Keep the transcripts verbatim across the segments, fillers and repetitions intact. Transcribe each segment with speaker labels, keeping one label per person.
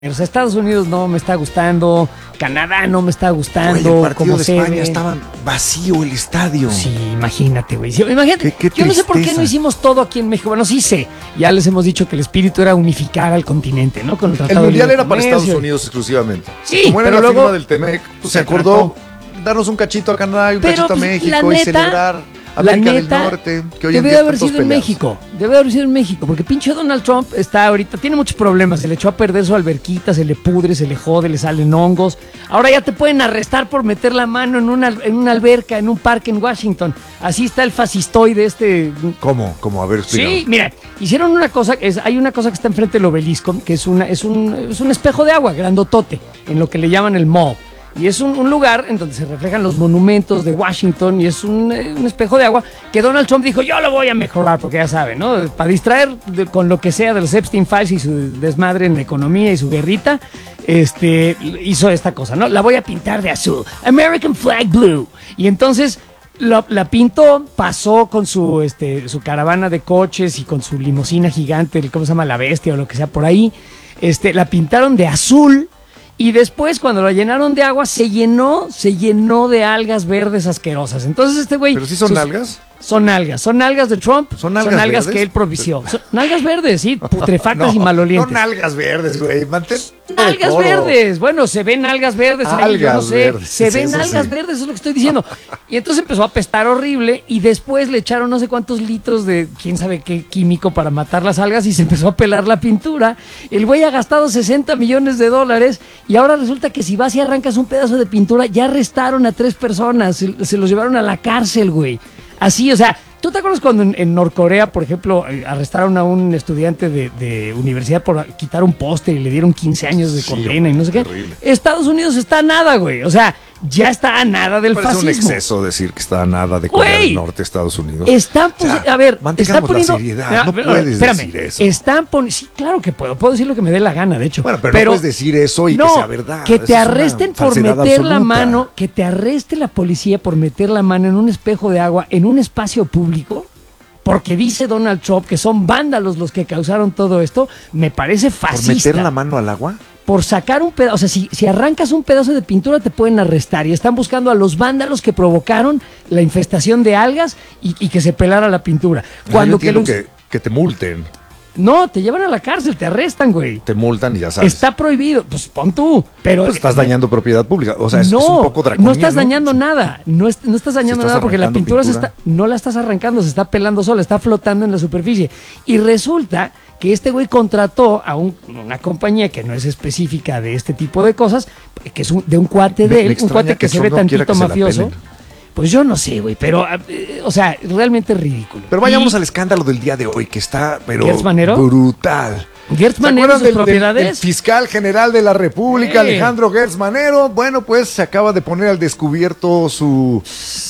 Speaker 1: O sea, Estados Unidos no me está gustando, Canadá no me está gustando.
Speaker 2: Oye, el partido
Speaker 1: como
Speaker 2: de
Speaker 1: se
Speaker 2: España
Speaker 1: ve.
Speaker 2: estaba vacío el estadio.
Speaker 1: Sí, imagínate, güey. Sí, imagínate,
Speaker 2: Qué- qué
Speaker 1: yo no sé por qué
Speaker 2: tristeza.
Speaker 1: no hicimos todo aquí en México. Bueno, sí sé. Ya les hemos dicho que el espíritu era unificar al continente, ¿no? Con el
Speaker 2: El
Speaker 1: Tratado de
Speaker 2: mundial
Speaker 1: Libre
Speaker 2: era para
Speaker 1: Comercio.
Speaker 2: Estados Unidos exclusivamente.
Speaker 1: Sí,
Speaker 2: Como era
Speaker 1: pero
Speaker 2: la
Speaker 1: luego
Speaker 2: firma del Temec, pues se
Speaker 1: se
Speaker 2: acordó darnos un cachito a Canadá y un
Speaker 1: Pero,
Speaker 2: cachito a
Speaker 1: pues,
Speaker 2: México
Speaker 1: la
Speaker 2: y
Speaker 1: neta,
Speaker 2: celebrar
Speaker 1: La
Speaker 2: América
Speaker 1: neta,
Speaker 2: del Norte, que hoy en
Speaker 1: debe
Speaker 2: día
Speaker 1: haber
Speaker 2: están todos
Speaker 1: sido en
Speaker 2: peleados.
Speaker 1: México, debe haber sido en México, porque pinche Donald Trump está ahorita, tiene muchos problemas, se le echó a perder su alberquita, se le pudre, se le jode, le salen hongos, ahora ya te pueden arrestar por meter la mano en una, en una alberca, en un parque en Washington, así está el fascistoide este.
Speaker 2: ¿Cómo? ¿Cómo? A ver, explícanos.
Speaker 1: Sí, mira, hicieron una cosa, es, hay una cosa que está enfrente del obelisco, que es, una, es, un, es un espejo de agua grandotote, en lo que le llaman el mall. Y es un, un lugar en donde se reflejan los monumentos de Washington y es un, eh, un espejo de agua que Donald Trump dijo, yo lo voy a mejorar, porque ya saben, ¿no? Para distraer de- con lo que sea de los Epstein Files y su desmadre en la economía y su guerrita, este, hizo esta cosa, ¿no? La voy a pintar de azul, American Flag Blue. Y entonces la, la pintó, pasó con su, este, su caravana de coches y con su limusina gigante, el- ¿cómo se llama? La Bestia o lo que sea por ahí. Este, la pintaron de azul. Y después, cuando la llenaron de agua, se llenó, se llenó de algas verdes asquerosas. Entonces este güey...
Speaker 2: ¿Pero sí son
Speaker 1: sus-
Speaker 2: algas?
Speaker 1: Son algas, son algas de Trump,
Speaker 2: ¿Son algas verdes?
Speaker 1: que él propició. Son algas verdes, sí, putrefactas y malolientes.
Speaker 2: Son algas verdes, güey. Mantén.
Speaker 1: Algas verdes, bueno, se ven algas verdes ahí, yo no
Speaker 2: Algas
Speaker 1: sé,
Speaker 2: verdes,
Speaker 1: se ven
Speaker 2: eso
Speaker 1: algas
Speaker 2: sí.
Speaker 1: verdes, eso es lo que estoy diciendo. Y entonces empezó a apestar horrible y después le echaron no sé cuántos litros de quién sabe qué químico para matar las algas y se empezó a pelar la pintura. El güey ha gastado sesenta millones de dólares y ahora resulta que si vas y arrancas un pedazo de pintura, ya arrestaron a tres personas, se, se los llevaron a la cárcel, güey. Así, o sea, ¿tú te acuerdas cuando en, en Norcorea, por ejemplo, eh, arrestaron a un estudiante de, de universidad por quitar un póster y le dieron quince años de
Speaker 2: Sí,
Speaker 1: condena y no sé qué?
Speaker 2: horrible.
Speaker 1: Estados Unidos está a nada, güey. O sea, ya está a nada del
Speaker 2: Parece un
Speaker 1: fascismo.
Speaker 2: exceso decir que está a nada de Corea
Speaker 1: Güey.
Speaker 2: del Norte, Estados Unidos.
Speaker 1: Están, pues,
Speaker 2: O sea,
Speaker 1: a ver,
Speaker 2: mantengamos
Speaker 1: están poniendo.
Speaker 2: la seriedad.
Speaker 1: Mira,
Speaker 2: No
Speaker 1: pero,
Speaker 2: puedes
Speaker 1: espérame,
Speaker 2: decir eso.
Speaker 1: Están poniendo. Sí, claro que puedo. Puedo decir lo que me dé la gana, de hecho.
Speaker 2: Bueno, pero no puedes decir eso y que sea verdad.
Speaker 1: Que
Speaker 2: Eso
Speaker 1: te
Speaker 2: es una
Speaker 1: arresten por
Speaker 2: falsedad
Speaker 1: meter la
Speaker 2: absoluta.
Speaker 1: mano, que te arreste la policía por meter la mano en un espejo de agua en un espacio público. Porque dice Donald Trump que son vándalos los que causaron todo esto, me parece
Speaker 2: ¿Por
Speaker 1: fascista.
Speaker 2: meter la mano al agua?
Speaker 1: Por sacar un pedazo, o sea, si, si arrancas un pedazo de pintura te pueden arrestar y están buscando a los vándalos que provocaron la infestación de algas y, y que se pelara la pintura. Cuando
Speaker 2: Yo
Speaker 1: que,
Speaker 2: entiendo
Speaker 1: los-
Speaker 2: que, que te multen.
Speaker 1: No, te llevan a la cárcel, te arrestan, güey.
Speaker 2: Te multan y ya sabes.
Speaker 1: Está prohibido, pues pon tú, pero
Speaker 2: Pues estás dañando propiedad pública. O sea, es,
Speaker 1: no,
Speaker 2: es un poco draconiano.
Speaker 1: no estás dañando nada, no, es- no estás dañando
Speaker 2: Si estás
Speaker 1: nada porque la
Speaker 2: arrancando
Speaker 1: pintura, se
Speaker 2: pintura.
Speaker 1: está, no la estás arrancando, se está pelando sola, está flotando en la superficie. Y resulta que este güey contrató a un- una compañía que no es específica de este tipo de cosas, que es un- de un cuate
Speaker 2: Me-
Speaker 1: de
Speaker 2: me
Speaker 1: él, un
Speaker 2: extraña
Speaker 1: cuate que,
Speaker 2: que
Speaker 1: se ve
Speaker 2: Trump no quiera
Speaker 1: tantito
Speaker 2: que se la
Speaker 1: mafioso.
Speaker 2: pelen.
Speaker 1: Pues yo no sé, güey, pero, eh, o sea, realmente ridículo.
Speaker 2: Pero vayamos
Speaker 1: Y
Speaker 2: al escándalo del día de hoy, que está, pero
Speaker 1: ¿Gertz Manero?
Speaker 2: brutal.
Speaker 1: Gertz
Speaker 2: ¿Se
Speaker 1: Manero y
Speaker 2: acuerdan
Speaker 1: sus
Speaker 2: del, del-
Speaker 1: propiedades?
Speaker 2: del fiscal general de la República,
Speaker 1: Sí.
Speaker 2: Alejandro Gertz Manero? Bueno, pues se acaba de poner al descubierto su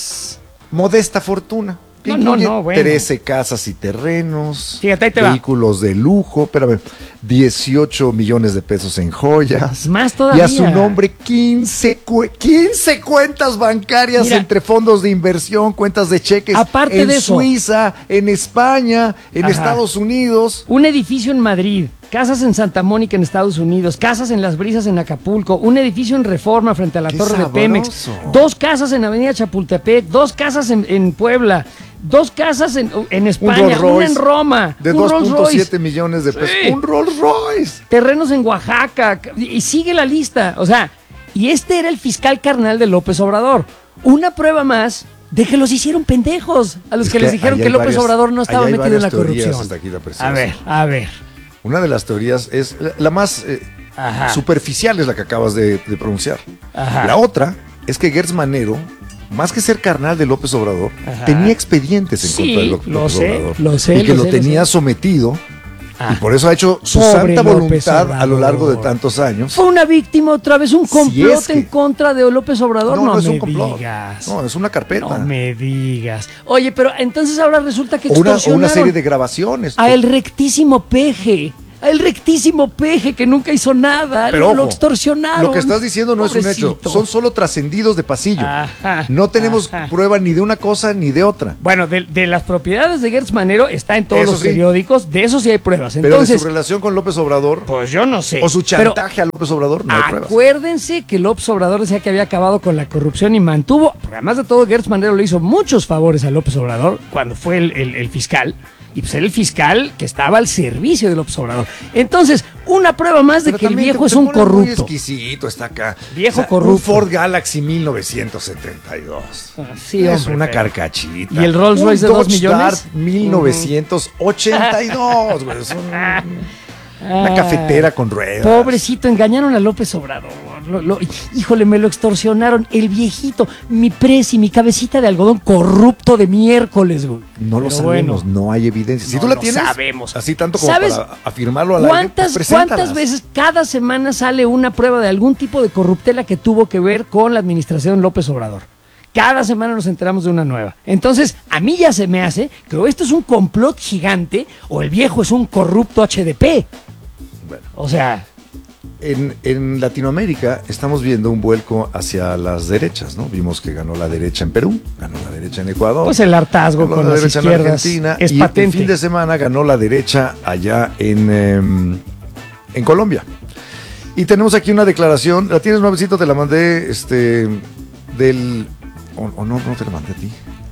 Speaker 2: modesta fortuna.
Speaker 1: No,
Speaker 2: Incluye
Speaker 1: no, no, bueno.
Speaker 2: trece casas y terrenos,
Speaker 1: Fíjate, ahí te va.
Speaker 2: vehículos de lujo, espérame, dieciocho millones de pesos en joyas.
Speaker 1: Más
Speaker 2: Y
Speaker 1: todavía.
Speaker 2: a su nombre quince, cu- quince cuentas bancarias
Speaker 1: Mira.
Speaker 2: entre fondos de inversión, cuentas de cheques
Speaker 1: Aparte
Speaker 2: en
Speaker 1: de eso.
Speaker 2: Suiza, en España, en
Speaker 1: Ajá.
Speaker 2: Estados Unidos.
Speaker 1: Un edificio en Madrid, casas en Santa Mónica en Estados Unidos, casas en Las Brisas en Acapulco, un edificio en Reforma frente a la
Speaker 2: ¡Qué
Speaker 1: Torre de Pemex,
Speaker 2: sabroso!
Speaker 1: dos casas en Avenida Chapultepec, dos casas en, en Puebla, dos casas en, en
Speaker 2: Un
Speaker 1: España,
Speaker 2: Rolls
Speaker 1: una
Speaker 2: Royce
Speaker 1: en Roma,
Speaker 2: de
Speaker 1: un
Speaker 2: dos
Speaker 1: Rolls
Speaker 2: punto
Speaker 1: Royce,
Speaker 2: siete millones de pesos.
Speaker 1: Sí.
Speaker 2: Un Rolls Royce.
Speaker 1: terrenos en Oaxaca, y y sigue la lista. O sea, y este era el fiscal carnal de López Obrador. Una prueba más de que los hicieron pendejos a los
Speaker 2: Es
Speaker 1: que, les dijeron
Speaker 2: ahí
Speaker 1: que
Speaker 2: hay
Speaker 1: López
Speaker 2: varias-
Speaker 1: Obrador no estaba
Speaker 2: ahí hay
Speaker 1: metido en la
Speaker 2: varias teorías
Speaker 1: corrupción.
Speaker 2: hasta aquí la preciosa.
Speaker 1: A ver, a ver.
Speaker 2: Una de las teorías es la, la más eh,
Speaker 1: Ajá.
Speaker 2: superficial, es la que acabas de, de pronunciar.
Speaker 1: Ajá.
Speaker 2: La otra es que Gertz Manero, más que ser carnal de López Obrador,
Speaker 1: Ajá.
Speaker 2: tenía expedientes en
Speaker 1: Sí,
Speaker 2: contra de López,
Speaker 1: lo
Speaker 2: López
Speaker 1: sé,
Speaker 2: Obrador.
Speaker 1: lo sé,
Speaker 2: y que
Speaker 1: lo
Speaker 2: lo,
Speaker 1: sé, lo
Speaker 2: tenía
Speaker 1: sé.
Speaker 2: sometido.
Speaker 1: Ah.
Speaker 2: Y por eso ha hecho su
Speaker 1: Pobre
Speaker 2: santa
Speaker 1: López
Speaker 2: voluntad a lo largo de
Speaker 1: Obrador.
Speaker 2: tantos años.
Speaker 1: Fue una víctima otra vez, un
Speaker 2: Si
Speaker 1: complot
Speaker 2: es que-
Speaker 1: en contra de López Obrador. No,
Speaker 2: no, no es
Speaker 1: me
Speaker 2: un complot.
Speaker 1: digas.
Speaker 2: No, es una carpeta.
Speaker 1: No me digas. Oye, pero entonces ahora resulta que
Speaker 2: o, una, o
Speaker 1: extorsionaron
Speaker 2: una serie de grabaciones.
Speaker 1: a el rectísimo Peje, El rectísimo peje que nunca hizo nada,
Speaker 2: Pero
Speaker 1: lo, lo
Speaker 2: ojo,
Speaker 1: extorsionaron.
Speaker 2: Lo que estás diciendo no
Speaker 1: Pobrecito.
Speaker 2: es un hecho, son solo trascendidos de pasillo.
Speaker 1: Ajá,
Speaker 2: no tenemos
Speaker 1: ajá.
Speaker 2: prueba ni de una cosa ni de otra.
Speaker 1: Bueno, de, de las propiedades de Gertz Manero está en todos
Speaker 2: Eso
Speaker 1: los
Speaker 2: sí.
Speaker 1: periódicos, de eso sí hay pruebas.
Speaker 2: Pero
Speaker 1: Entonces,
Speaker 2: de su relación con López Obrador
Speaker 1: pues yo no sé.
Speaker 2: o su
Speaker 1: Pero
Speaker 2: chantaje a López Obrador, no hay pruebas.
Speaker 1: acuérdense que López Obrador decía que había acabado con la corrupción y mantuvo, porque además de todo, Gertz Manero le hizo muchos favores a López Obrador cuando fue el, el, el fiscal. Y pues era el fiscal que estaba al servicio de López Obrador. Entonces, una prueba más de
Speaker 2: Pero
Speaker 1: que el
Speaker 2: también
Speaker 1: viejo
Speaker 2: te-
Speaker 1: es
Speaker 2: te
Speaker 1: un
Speaker 2: pones muy
Speaker 1: corrupto.
Speaker 2: exquisito, está acá.
Speaker 1: Viejo
Speaker 2: Un
Speaker 1: corrupto.
Speaker 2: Ford Galaxy mil novecientos setenta y dos.
Speaker 1: Ah, sí,
Speaker 2: es
Speaker 1: hombre,
Speaker 2: una
Speaker 1: pero-
Speaker 2: carcachita.
Speaker 1: ¿Y el Rolls
Speaker 2: Un
Speaker 1: Royce de dos
Speaker 2: Dodge
Speaker 1: millones?
Speaker 2: Dart mil novecientos ochenta y dos, güey. Es un- una
Speaker 1: Ah,
Speaker 2: cafetera con ruedas.
Speaker 1: Pobrecito, engañaron a López Obrador. Lo- lo- híjole, me lo extorsionaron. El viejito, mi presi, mi cabecita de algodón corrupto de miércoles, güey.
Speaker 2: No lo
Speaker 1: Pero
Speaker 2: sabemos,
Speaker 1: bueno,
Speaker 2: no hay evidencia. Si
Speaker 1: no
Speaker 2: tú la
Speaker 1: lo
Speaker 2: tienes,
Speaker 1: sabemos.
Speaker 2: así tanto como
Speaker 1: ¿Sabes
Speaker 2: para afirmarlo al aire,
Speaker 1: ¿Cuántas,
Speaker 2: pues
Speaker 1: ¿Cuántas
Speaker 2: preséntalas.
Speaker 1: veces cada semana sale una prueba de algún tipo de corruptela que tuvo que ver con la administración López Obrador? Cada semana nos enteramos de una nueva. Entonces, a mí ya se me hace que o esto es un complot gigante o el viejo es un corrupto H D P.
Speaker 2: Bueno.
Speaker 1: O sea,
Speaker 2: En, en Latinoamérica estamos viendo un vuelco hacia las derechas, ¿no? Vimos que ganó la derecha en Perú, ganó la derecha en Ecuador.
Speaker 1: pues el hartazgo
Speaker 2: ganó
Speaker 1: con
Speaker 2: la
Speaker 1: las
Speaker 2: derecha en
Speaker 1: izquierdas
Speaker 2: Argentina
Speaker 1: es
Speaker 2: y
Speaker 1: patente.
Speaker 2: el fin de semana ganó la derecha allá en, em, en Colombia. Y tenemos aquí una declaración, la tienes nuevecito, te la mandé, este, del... O, o no, no te la mandé a ti.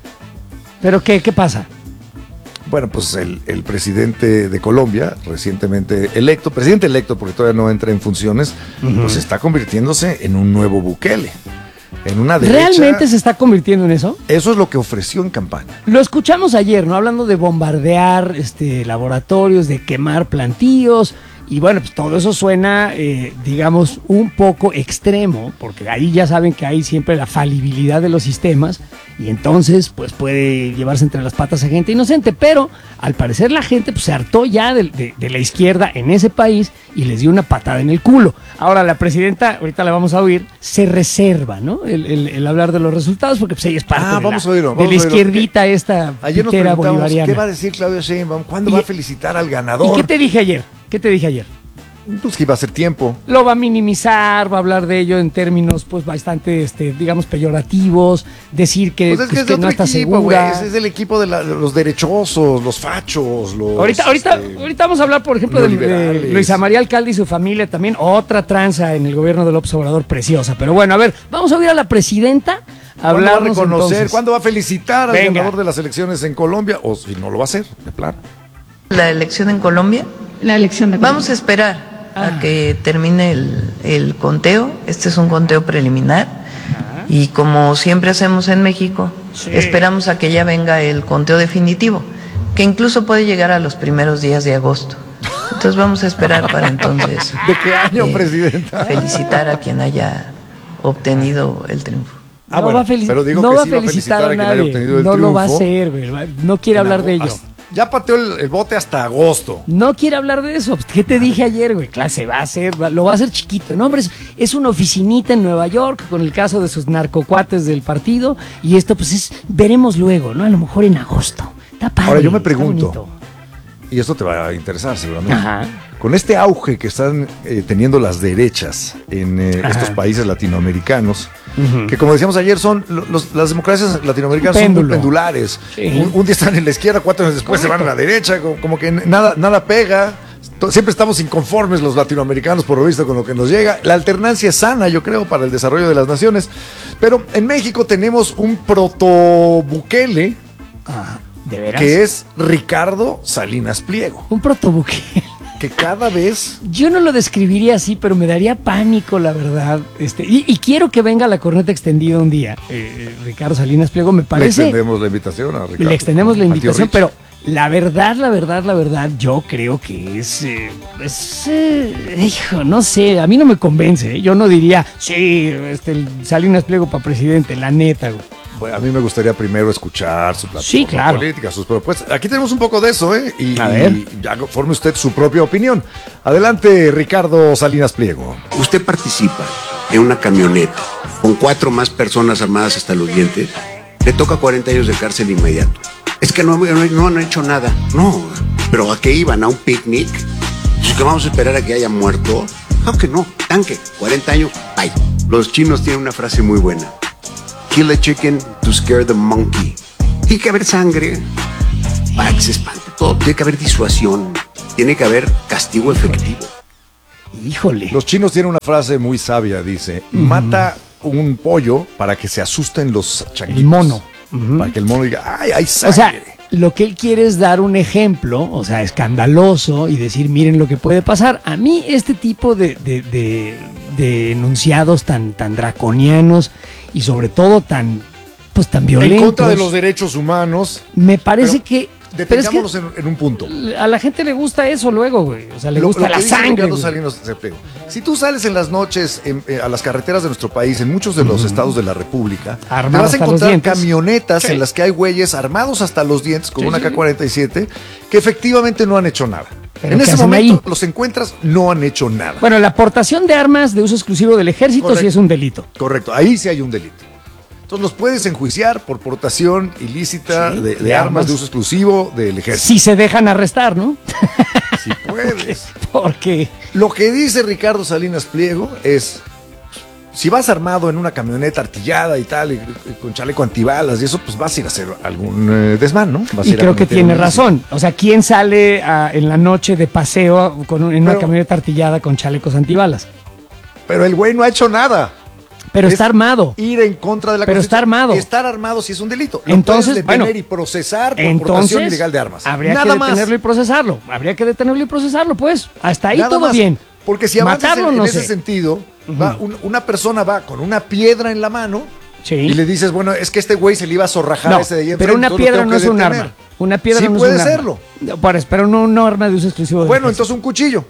Speaker 1: ¿Pero qué, qué pasa?
Speaker 2: Bueno, pues el, el presidente de Colombia, recientemente electo, presidente electo porque todavía no entra en funciones,
Speaker 1: Ujú.
Speaker 2: pues está convirtiéndose en un nuevo Bukele, en una derecha.
Speaker 1: ¿Realmente se está convirtiendo en eso?
Speaker 2: Eso es lo que ofreció en campaña.
Speaker 1: Lo escuchamos ayer, ¿no? Hablando de bombardear este, laboratorios, de quemar plantíos. Y bueno, pues todo eso suena, eh, digamos, un poco extremo, porque ahí ya saben que hay siempre la falibilidad de los sistemas y entonces pues puede llevarse entre las patas a gente inocente, pero al parecer la gente pues se hartó ya de, de- de la izquierda en ese país y les dio una patada en el culo. Ahora la presidenta, ahorita la vamos a oír, se reserva, ¿no? El, el- el hablar de los resultados porque pues ella es parte
Speaker 2: Ah,
Speaker 1: de,
Speaker 2: vamos
Speaker 1: la,
Speaker 2: a oírlo,
Speaker 1: de
Speaker 2: vamos
Speaker 1: la
Speaker 2: a oírlo,
Speaker 1: izquierdita esta
Speaker 2: Ayer nos
Speaker 1: pitera
Speaker 2: preguntamos,
Speaker 1: bolivariana.
Speaker 2: ¿qué va a decir Claudia Sheinbaum? ¿Cuándo
Speaker 1: Y-
Speaker 2: va a felicitar al
Speaker 1: ¿Y
Speaker 2: ganador?
Speaker 1: qué te dije ayer? ¿Qué te dije ayer?
Speaker 2: Pues que iba a ser tiempo.
Speaker 1: Lo va a minimizar, va a hablar de ello en términos pues bastante, este, digamos, peyorativos, decir que,
Speaker 2: Pues es que
Speaker 1: pues,
Speaker 2: es de
Speaker 1: que no
Speaker 2: otro
Speaker 1: está
Speaker 2: equipo, güey.
Speaker 1: segura.
Speaker 2: Es, es del equipo de, la- de los derechosos, los fachos, los...
Speaker 1: Ahorita, ahorita,
Speaker 2: este,
Speaker 1: ahorita vamos a hablar, por ejemplo, de, de
Speaker 2: neoliberales.
Speaker 1: Luisa María Alcalde y su familia también, otra tranza en el gobierno de López Obrador preciosa. Pero bueno, a ver, vamos a oír a la presidenta
Speaker 2: ¿Cuándo va a
Speaker 1: hablarnos
Speaker 2: reconocer?
Speaker 1: entonces.
Speaker 2: ¿Cuándo va a felicitar al
Speaker 1: Venga.
Speaker 2: ganador de las elecciones en Colombia? O si no lo va a hacer, de plano.
Speaker 3: La elección en Colombia.
Speaker 4: La elección de
Speaker 3: Vamos a esperar
Speaker 1: Ah.
Speaker 3: a que termine el, el conteo. Este es un conteo preliminar. Y como siempre hacemos en México,
Speaker 1: Sí.
Speaker 3: esperamos a que ya venga el conteo definitivo, que incluso puede llegar a los primeros días de agosto. Entonces vamos a esperar para entonces
Speaker 2: ¿De qué año,
Speaker 3: eh,
Speaker 2: presidenta?
Speaker 3: felicitar a quien haya obtenido el triunfo.
Speaker 2: Ah,
Speaker 1: no
Speaker 2: bueno,
Speaker 1: va a felici-
Speaker 2: pero digo
Speaker 1: no
Speaker 2: que
Speaker 1: va
Speaker 2: sí
Speaker 1: a
Speaker 2: va a
Speaker 1: felicitar
Speaker 2: felicitar
Speaker 1: a
Speaker 2: a quien haya
Speaker 1: nadie.
Speaker 2: obtenido el
Speaker 1: No lo va a
Speaker 2: triunfo.
Speaker 1: hacer, ¿verdad? No quiere hablar de ello.
Speaker 2: Hasta- Ya pateó el, el bote hasta agosto.
Speaker 1: No quiere hablar de eso. ¿Qué te dije ayer, güey? Claro, se va a hacer, va- lo va a hacer chiquito. No, hombre, es, es una oficinita en Nueva York con el caso de sus narcocuates del partido. Y esto, pues, es, veremos luego, ¿no? A lo mejor en agosto. Está padre.
Speaker 2: Ahora, yo me
Speaker 1: está
Speaker 2: pregunto,
Speaker 1: bonito.
Speaker 2: y esto te va a interesar seguramente.
Speaker 1: Ajá.
Speaker 2: Con este auge que están eh, teniendo las derechas en eh,
Speaker 1: Ajá.
Speaker 2: estos países latinoamericanos,
Speaker 1: Ujú.
Speaker 2: que como decíamos ayer, son lo- los- las democracias latinoamericanas son
Speaker 1: Péndulo.
Speaker 2: muy pendulares.
Speaker 1: Sí.
Speaker 2: Un, un día están en la izquierda, cuatro años después se van a la derecha, como, como que nada, nada pega. To- Siempre estamos inconformes los latinoamericanos, por lo visto, con lo que nos llega. La alternancia es sana, yo creo, para el desarrollo de las naciones. Pero en México tenemos un proto-Bukele,
Speaker 1: Ah, ¿de veras?
Speaker 2: que es Ricardo Salinas Pliego,
Speaker 1: Un protobuque.
Speaker 2: que cada vez...
Speaker 1: Yo no lo describiría así, pero me daría pánico, la verdad. Este, y, y quiero que venga la corneta extendida un día. Eh, eh, Ricardo Salinas Pliego me
Speaker 2: Le
Speaker 1: parece.
Speaker 2: extendemos la invitación a Ricardo.
Speaker 1: Le extendemos la
Speaker 2: Al tío
Speaker 1: invitación,
Speaker 2: Rich.
Speaker 1: pero la verdad, la verdad, la verdad, yo creo que es, eh, es, eh, hijo, no sé, a mí no me convence. ¿eh? Yo no diría, sí, este, el Salinas Pliego para presidente, la neta, güey.
Speaker 2: Bueno, a mí me gustaría primero escuchar su plataforma
Speaker 1: Sí, claro.
Speaker 2: política, sus propuestas. Aquí tenemos un poco de eso, ¿eh? Y,
Speaker 1: A ver.
Speaker 2: y ya forme usted su propia opinión. Adelante, Ricardo Salinas Pliego.
Speaker 5: Usted participa en una camioneta con cuatro más personas armadas hasta los dientes, le toca cuarenta años de cárcel inmediato. Es que no, no, no han hecho nada. No, pero ¿a qué iban? ¿A un picnic? Pues que vamos a esperar a que haya muerto. Claro que no, tanque, cuarenta años, bye. Los chinos tienen una frase muy buena. Kill a chicken to scare the monkey. Tiene que haber sangre para que se espante todo. Tiene que haber disuasión. Tiene que haber castigo efectivo.
Speaker 1: Híjole.
Speaker 2: Los chinos tienen una frase muy sabia, dice, uh-huh. mata un pollo para que se asusten los changuitos.
Speaker 1: El mono.
Speaker 2: Uh-huh. Para que el mono diga, ay, hay sangre.
Speaker 1: O sea, lo que él quiere es dar un ejemplo, o sea, escandaloso, y decir, miren lo que puede pasar. A mí este tipo de, de, de, de enunciados tan, tan draconianos y sobre todo tan, pues, tan violentos.
Speaker 2: En contra de los derechos humanos.
Speaker 1: Me parece que...
Speaker 2: Detengámonos
Speaker 1: es que
Speaker 2: en, en un punto.
Speaker 1: A la gente le gusta eso luego, güey. O sea, le
Speaker 2: lo,
Speaker 1: gusta
Speaker 2: lo
Speaker 1: la sangre.
Speaker 2: Salinas, si tú sales en las noches en, eh, a las carreteras de nuestro país, en muchos de los mm. estados de la República,
Speaker 1: Armado
Speaker 2: te vas a encontrar camionetas
Speaker 1: sí.
Speaker 2: en las que hay güeyes armados hasta los dientes con
Speaker 1: sí,
Speaker 2: una
Speaker 1: sí.
Speaker 2: K cuarenta y siete que efectivamente no han hecho nada.
Speaker 1: Pero
Speaker 2: en ese momento
Speaker 1: ahí?
Speaker 2: los encuentras, no han hecho nada.
Speaker 1: Bueno, la aportación de armas de uso exclusivo del ejército Correcto. Sí es un delito.
Speaker 2: Correcto, ahí sí hay un delito. Entonces los puedes enjuiciar por portación ilícita sí, de, de, de armas, armas de uso exclusivo del ejército.
Speaker 1: Si se dejan arrestar, ¿no?
Speaker 2: Si puedes.
Speaker 1: Porque
Speaker 2: lo que dice Ricardo Salinas Pliego es, si vas armado en una camioneta artillada y tal, y, y con chaleco antibalas y eso, pues vas a ir a hacer algún eh, desmán, ¿no? Vas
Speaker 1: y
Speaker 2: a ir
Speaker 1: creo
Speaker 2: a
Speaker 1: que tiene razón. O sea, ¿quién sale a, en la noche de paseo con un, en una pero, camioneta artillada con chalecos antibalas?
Speaker 2: Pero el güey no ha hecho nada.
Speaker 1: Pero está armado.
Speaker 2: Ir en contra de la
Speaker 1: Pero está armado.
Speaker 2: Estar armado sí es un delito. Lo
Speaker 1: entonces,
Speaker 2: puedes detener
Speaker 1: bueno,
Speaker 2: y procesar por
Speaker 1: entonces,
Speaker 2: portación ilegal de armas.
Speaker 1: Habría
Speaker 2: Nada
Speaker 1: que detenerlo
Speaker 2: más.
Speaker 1: y procesarlo. Habría que detenerlo y procesarlo, pues. Hasta ahí
Speaker 2: Nada
Speaker 1: todo
Speaker 2: más.
Speaker 1: bien.
Speaker 2: Porque si avanzas
Speaker 1: Matarlo,
Speaker 2: en,
Speaker 1: no
Speaker 2: en ese
Speaker 1: sé.
Speaker 2: sentido,
Speaker 1: uh-huh.
Speaker 2: va, un, una persona va con una piedra en la mano
Speaker 1: sí.
Speaker 2: y le dices, bueno, es que este güey se le iba a zorrajar
Speaker 1: no,
Speaker 2: a ese de ahí
Speaker 1: pero una piedra no es un arma. Una piedra
Speaker 2: sí
Speaker 1: no
Speaker 2: puede
Speaker 1: es un
Speaker 2: serlo.
Speaker 1: arma. Puede serlo. Pero no un arma de uso exclusivo.
Speaker 2: Bueno, entonces un cuchillo.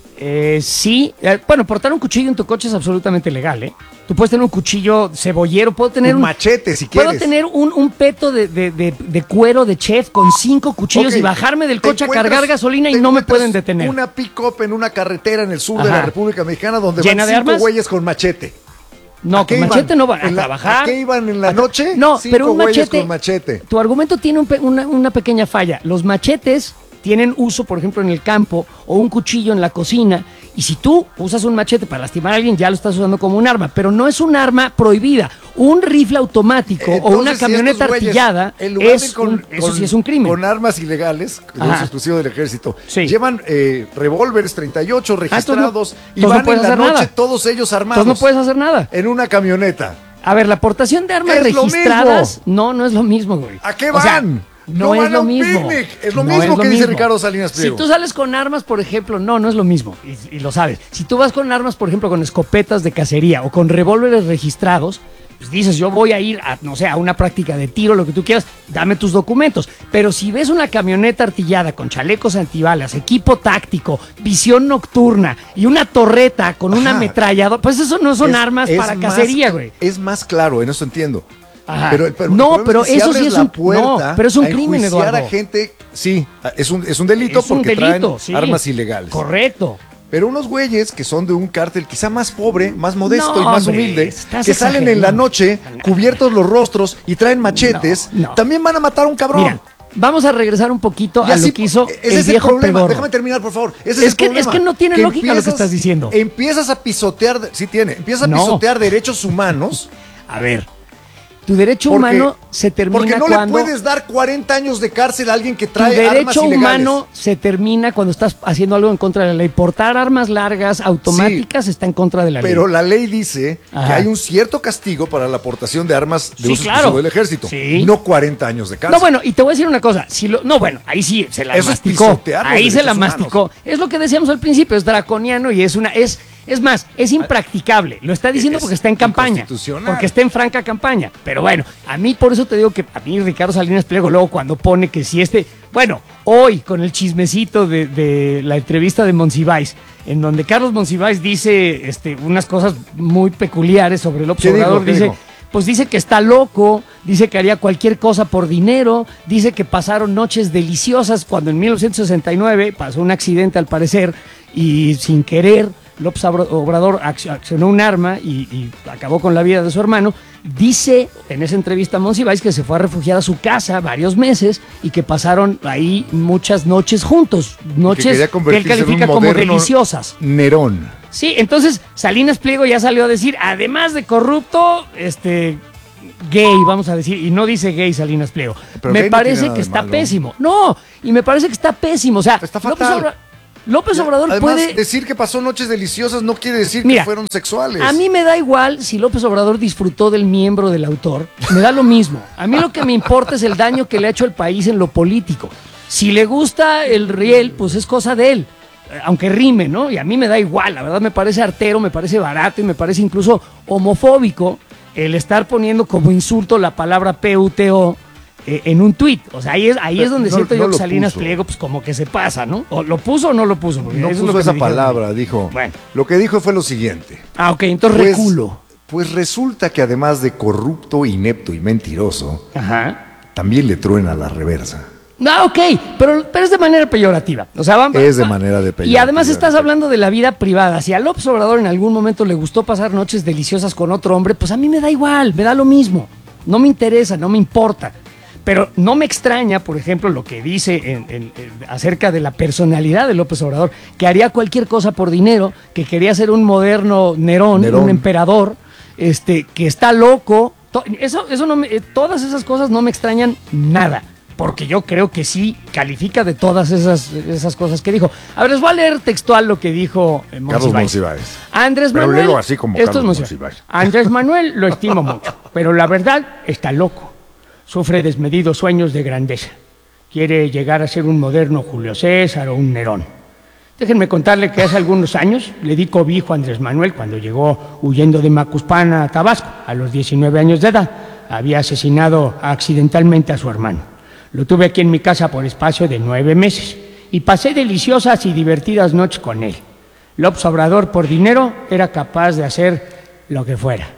Speaker 1: Eh, sí, eh, bueno, portar un cuchillo en tu coche es absolutamente legal, ¿eh? Tú puedes tener un cuchillo cebollero, puedo tener un,
Speaker 2: un machete si
Speaker 1: puedo
Speaker 2: quieres.
Speaker 1: Puedo tener un, un peto de, de, de, de cuero de chef con cinco cuchillos
Speaker 2: okay.
Speaker 1: y bajarme del coche a cargar gasolina y no me pueden detener.
Speaker 2: Una pick-up en una carretera en el sur Ajá. de la República Mexicana donde
Speaker 1: ¿Llena
Speaker 2: van
Speaker 1: de
Speaker 2: cinco
Speaker 1: armas?
Speaker 2: güeyes con machete.
Speaker 1: No, con machete no van a
Speaker 2: la,
Speaker 1: trabajar.
Speaker 2: ¿A qué iban en la noche?
Speaker 1: No,
Speaker 2: cinco
Speaker 1: pero un machete,
Speaker 2: con machete.
Speaker 1: Tu argumento tiene un pe, una, una pequeña falla. Los machetes tienen uso, por ejemplo, en el campo o un cuchillo en la cocina. Y si tú usas un machete para lastimar a alguien, ya lo estás usando como un arma. Pero no es un arma prohibida. Un rifle automático Entonces, o una camioneta si güeyes, artillada, es con, un, eso con, sí es un crimen.
Speaker 2: Con armas ilegales, de uso exclusivo del ejército.
Speaker 1: Sí.
Speaker 2: Llevan eh, revólveres treinta y ocho registrados
Speaker 1: ah,
Speaker 2: no, y van
Speaker 1: no
Speaker 2: en la noche
Speaker 1: nada.
Speaker 2: todos ellos armados.
Speaker 1: Entonces no puedes hacer nada.
Speaker 2: En una camioneta.
Speaker 1: A ver, la aportación de armas
Speaker 2: es
Speaker 1: registradas, no, no es lo mismo, güey.
Speaker 2: ¿A qué van? O sea,
Speaker 1: No, no es lo mismo.
Speaker 2: Picnic. Es lo
Speaker 1: no
Speaker 2: mismo
Speaker 1: es lo
Speaker 2: que
Speaker 1: mismo.
Speaker 2: dice Ricardo Salinas Pliego.
Speaker 1: Si tú sales con armas, por ejemplo, no, no es lo mismo. Y, y lo sabes. Si tú vas con armas, por ejemplo, con escopetas de cacería o con revólveres registrados, pues dices, yo voy a ir a, no sé, a una práctica de tiro, lo que tú quieras, dame tus documentos. Pero si ves una camioneta artillada con chalecos antibalas, equipo táctico, visión nocturna y una torreta con Ajá. una ametralladora, pues eso no son es, armas es para más, cacería, güey.
Speaker 2: Es más claro, en eso entiendo.
Speaker 1: Ajá.
Speaker 2: Pero, pero
Speaker 1: no, pero
Speaker 2: es que
Speaker 1: eso
Speaker 2: si
Speaker 1: sí es un no, pero es un crimen, Eduardo.
Speaker 2: A gente, sí, es un, es un delito
Speaker 1: es un
Speaker 2: porque
Speaker 1: delito,
Speaker 2: traen
Speaker 1: sí.
Speaker 2: armas ilegales.
Speaker 1: Correcto.
Speaker 2: Pero unos güeyes que son de un cártel quizá más pobre, más modesto
Speaker 1: no,
Speaker 2: y más
Speaker 1: hombre,
Speaker 2: humilde, que salen en la noche cubiertos los rostros y traen machetes, no, no. también van a matar a un cabrón.
Speaker 1: Mira, vamos a regresar un poquito y a así, lo que hizo
Speaker 2: ese
Speaker 1: el
Speaker 2: es
Speaker 1: viejo
Speaker 2: el problema.
Speaker 1: pedorro.
Speaker 2: Déjame terminar, por favor. Ese
Speaker 1: es,
Speaker 2: es, el
Speaker 1: que,
Speaker 2: problema.
Speaker 1: es que no tiene
Speaker 2: que
Speaker 1: lógica
Speaker 2: empiezas,
Speaker 1: lo que estás diciendo.
Speaker 2: Empiezas a pisotear, sí tiene, empiezas a
Speaker 1: no.
Speaker 2: pisotear derechos humanos.
Speaker 1: A ver. Tu derecho
Speaker 2: porque,
Speaker 1: humano se termina
Speaker 2: porque no
Speaker 1: cuando...
Speaker 2: le puedes dar cuarenta años de cárcel a alguien que trae
Speaker 1: tu
Speaker 2: armas ilegales.
Speaker 1: Tu derecho humano se termina cuando estás haciendo algo en contra de la ley. Portar armas largas, automáticas, sí, está en contra de la
Speaker 2: pero
Speaker 1: ley.
Speaker 2: Pero la ley dice Ajá. que hay un cierto castigo para la aportación de armas de
Speaker 1: sí,
Speaker 2: uso
Speaker 1: claro.
Speaker 2: del ejército.
Speaker 1: Sí.
Speaker 2: No cuarenta años de cárcel.
Speaker 1: No, bueno, y te voy a decir una cosa. Si lo, no, bueno, ahí sí se la
Speaker 2: Eso
Speaker 1: masticó.
Speaker 2: Es
Speaker 1: ahí se la masticó. Humanos. Es lo que decíamos al principio, es draconiano y es una... es Es más, es impracticable. Lo está diciendo es porque está en campaña. Porque está en franca campaña. Pero bueno, a mí por eso te digo que a mí Ricardo Salinas Pliego luego cuando pone que si este... Bueno, hoy con el chismecito de, de la entrevista de Monsiváis, en donde Carlos Monsiváis dice este, unas cosas muy peculiares sobre el observador. Dice, dijo? Pues dice que está loco, dice que haría cualquier cosa por dinero, dice que pasaron noches deliciosas cuando en mil novecientos sesenta y nueve pasó un accidente al parecer y sin querer López Obrador accionó un arma y, y acabó con la vida de su hermano, dice en esa entrevista a Monsiváis que se fue a refugiar a su casa varios meses y que pasaron ahí muchas noches juntos, noches que, que él califica como deliciosas.
Speaker 2: Nerón.
Speaker 1: Sí, entonces Salinas Pliego ya salió a decir, además de corrupto, este... gay, vamos a decir, y no dice gay Salinas Pliego. Pero me parece no que está malo. Pésimo. No, y me parece que está pésimo. O sea,
Speaker 2: está fatal.
Speaker 1: López, López Obrador
Speaker 2: Además,
Speaker 1: puede...
Speaker 2: decir que pasó noches deliciosas no quiere decir Mira, que fueron sexuales.
Speaker 1: A mí me da igual si López Obrador disfrutó del miembro del autor. Me da lo mismo. A mí lo que me importa es el daño que le ha hecho el país en lo político. Si le gusta el riel, pues es cosa de él. Aunque rime, ¿no? Y a mí me da igual. La verdad me parece artero, me parece barato y me parece incluso homofóbico el estar poniendo como insulto la palabra P U T O eh, en un tuit. O sea, ahí es, ahí es donde no, siento no yo que Salinas puso. Pliego, pues como que se pasa, ¿no? ¿O lo puso o no lo puso?
Speaker 2: Porque no puso esa palabra, dijo. Bueno. Lo que dijo fue lo siguiente.
Speaker 1: Ah, ok, entonces
Speaker 2: pues,
Speaker 1: reculo.
Speaker 2: Pues resulta que además de corrupto, inepto y mentiroso,
Speaker 1: Ajá.
Speaker 2: también le truena la reversa.
Speaker 1: Ah, ok, pero, pero es de manera peyorativa. O sea, vamos,
Speaker 2: es de manera de peyorativa.
Speaker 1: Y además estás hablando de la vida privada. Si a López Obrador en algún momento le gustó pasar noches deliciosas con otro hombre, pues a mí me da igual, me da lo mismo. No me interesa, no me importa. Pero no me extraña, por ejemplo, lo que dice en, en, en, acerca de la personalidad de López Obrador, que haría cualquier cosa por dinero, que quería ser un moderno Nerón, Nerón. un emperador, este, que está loco. Eso, eso no me, todas esas cosas no me extrañan nada. Porque yo creo que sí califica de todas esas, esas cosas que dijo. A ver, les voy a leer textual lo que dijo eh,
Speaker 2: Carlos Monsiváis.
Speaker 1: Andrés
Speaker 2: pero
Speaker 1: Manuel.
Speaker 2: léelo así como
Speaker 1: esto
Speaker 2: Carlos
Speaker 1: es Monsiváis. Andrés Manuel lo estimo mucho, pero la verdad está loco. Sufre desmedidos sueños de grandeza. Quiere llegar a ser un moderno Julio César o un Nerón. Déjenme contarle que hace algunos años le di cobijo a Andrés Manuel cuando llegó huyendo de Macuspana a Tabasco a los diecinueve años de edad. Había asesinado accidentalmente a su hermano. Lo tuve aquí en mi casa por espacio de nueve meses y pasé deliciosas y divertidas noches con él. López Obrador por dinero era capaz de hacer lo que fuera.